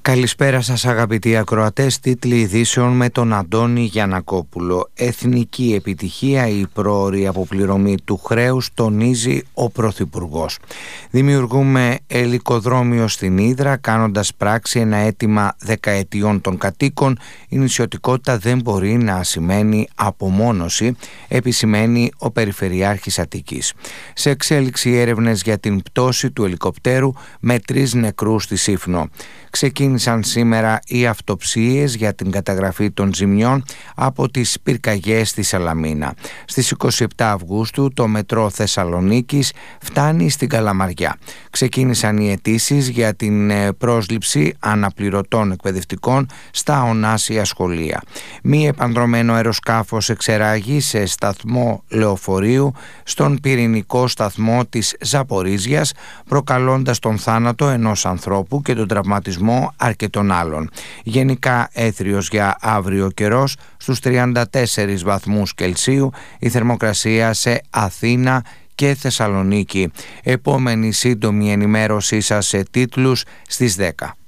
Καλησπέρα σας αγαπητοί ακροατές, τίτλοι ειδήσεων με τον Αντώνη Γιαννακόπουλο. Εθνική επιτυχία η πρόωρη αποπληρωμή του χρέους, τονίζει ο Πρωθυπουργός. Δημιουργούμε ελικοδρόμιο στην Ύδρα, κάνοντας πράξη ένα αίτημα δεκαετιών των κατοίκων. Η νησιωτικότητα δεν μπορεί να σημαίνει απομόνωση, επισημαίνει ο Περιφερειάρχης Αττικής. Σε εξέλιξη έρευνες για την πτώση του ελικοπτέρου με 3 νεκρούς στη Σύφνο. Ξεκίνησαν σήμερα οι αυτοψίες για την καταγραφή των ζημιών από τις πυρκαγιές στη Σαλαμίνα. Στις 27 Αυγούστου το μετρό Θεσσαλονίκης φτάνει στην Καλαμαριά. Ξεκίνησαν οι αιτήσεις για την πρόσληψη αναπληρωτών εκπαιδευτικών στα ονάσια σχολεία. Μη επανδρωμένο αεροσκάφος εξεράγει σε σταθμό λεωφορείου στον πυρηνικό σταθμό της Ζαπορίζιας, προκαλώντας τον θάνατο ενός ανθρώπου και τον τραυματισμό αρκετών άλλων. Γενικά έθριος για αύριο καιρός στους 34 βαθμούς Κελσίου, η θερμοκρασία σε Αθήνα και Θεσσαλονίκη. Επόμενη σύντομη ενημέρωσή σας σε τίτλους στις 10.